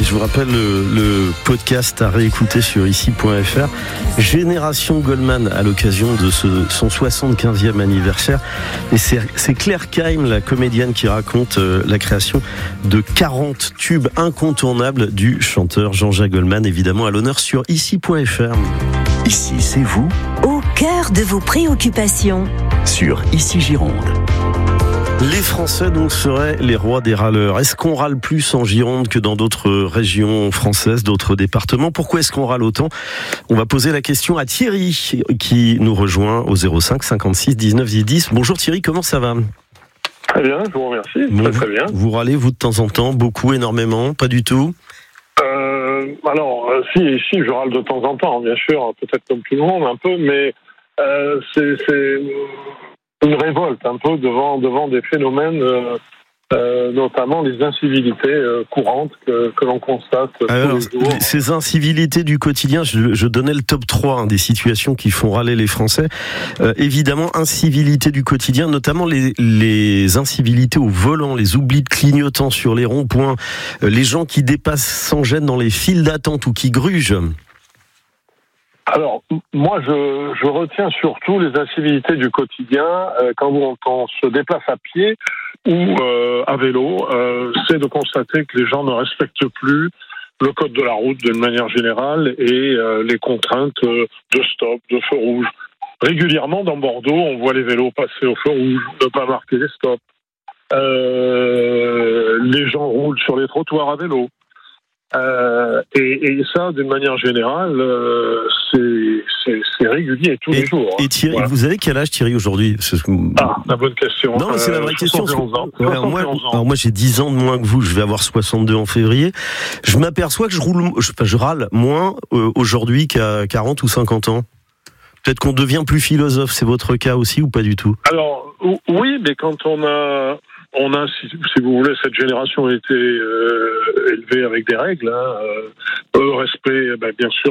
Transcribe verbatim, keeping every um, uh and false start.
je vous rappelle le, le podcast à réécouter sur ici point f r. Génération Goldman à l'occasion de ce, son soixante-quinzième anniversaire. Et c'est, c'est Claire Keim, la comédienne, qui raconte euh, la création de quarante tubes incontournables du chanteur Jean-Jacques Goldman, évidemment à l'honneur sur ici point f r. Ici, c'est vous, au cœur de vos préoccupations, sur Ici Gironde. Les Français donc seraient les rois des râleurs. Est-ce qu'on râle plus en Gironde que dans d'autres régions françaises, d'autres départements ? Pourquoi est-ce qu'on râle autant ? On va poser la question à Thierry qui nous rejoint au zéro cinq cinquante-six dix-neuf dix. Bonjour Thierry, comment ça va ? Très bien, je vous remercie. Bon, très, très bien. Vous râlez, vous, de temps en temps ? Beaucoup, énormément ? Pas du tout ? euh, Alors, euh, si, si, je râle de temps en temps, bien sûr, peut-être comme tout le monde, un peu, mais euh, c'est... c'est... une révolte un peu devant devant des phénomènes, euh, euh, notamment les incivilités euh, courantes que, que l'on constate Alors, tous les jours. Ces incivilités du quotidien, je, je donnais le top trois hein, des situations qui font râler les Français. Euh, évidemment, incivilités du quotidien, notamment les, les incivilités au volant, les oublis de clignotants sur les ronds-points, euh, les gens qui dépassent sans gêne dans les files d'attente ou qui grugent. Alors, moi, je, je retiens surtout les incivilités du quotidien euh, quand on, on se déplace à pied ou euh, à vélo. Euh, c'est de constater que les gens ne respectent plus le code de la route d'une manière générale et euh, les contraintes euh, de stop, de feu rouge. Régulièrement, dans Bordeaux, on voit les vélos passer au feu rouge, ne pas marquer les stops. Euh, les gens roulent sur les trottoirs à vélo. Euh, et, et ça, d'une manière générale, euh, c'est, c'est, c'est régulier tous et, les jours. Et Thierry, voilà. Vous avez quel âge, Thierry, aujourd'hui ? Ah, la bonne question. Non, mais c'est la vraie euh, question. soixante et onze ans. Ouais, alors moi, alors moi, j'ai dix ans de moins que vous. Je vais avoir soixante-deux en février. Je m'aperçois que je roule, je, enfin, je râle moins euh, aujourd'hui qu'à quarante ou cinquante ans. Peut-être qu'on devient plus philosophe. C'est votre cas aussi ou pas du tout ? Alors, oui, mais quand on a... On a, si, si vous voulez, cette génération a été euh, élevée avec des règles. Hein, euh, le respect, ben, bien sûr,